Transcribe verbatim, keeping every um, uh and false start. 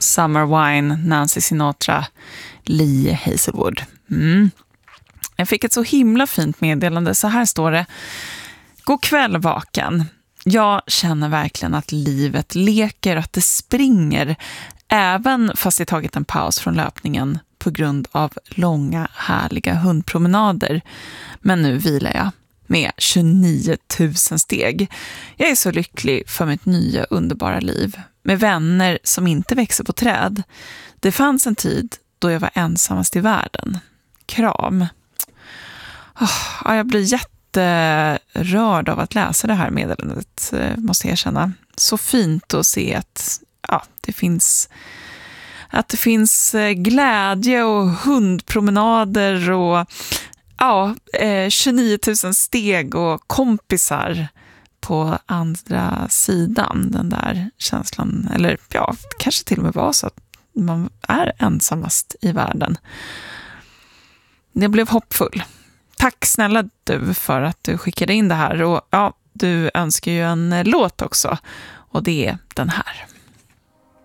Summer Wine, Nancy Sinatra, Lee Hazelwood. Mm. Jag fick ett så himla fint meddelande. Så här står det. God kväll vaken. Jag känner verkligen att livet leker, att det springer. Även fast jag tagit en paus från löpningen på grund av långa härliga hundpromenader. Men nu vilar jag med tjugonio tusen steg. Jag är så lycklig för mitt nya underbara liv. Med vänner som inte växer på träd. Det fanns en tid då jag var ensammast i världen. Kram. Oh, jag blir jätterörd av att läsa det här meddelandet, måste jag erkänna. Så fint att se att ja, det finns... Att det finns glädje och hundpromenader och ja, tjugonio tusen steg och kompisar på andra sidan. Den där känslan, eller ja, kanske till och med var så att man är ensammast i världen. Jag blev hoppfull. Tack snälla du för att du skickade in det här. Och ja, du önskar ju en låt också. Och det är den här.